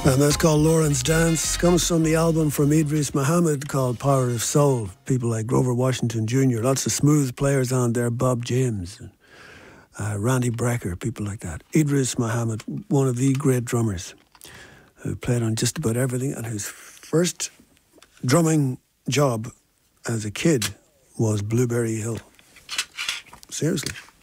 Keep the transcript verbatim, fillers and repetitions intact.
And that's called Lauren's Dance. Comes from the album from Idris Muhammad called Power of Soul. People like Grover Washington Junior Lots of smooth players on there. Bob James, and, uh, Randy Brecker, people like that. Idris Muhammad, one of the great drummers who played on just about everything, and whose first drumming job as a kid was Blueberry Hill. Seriously.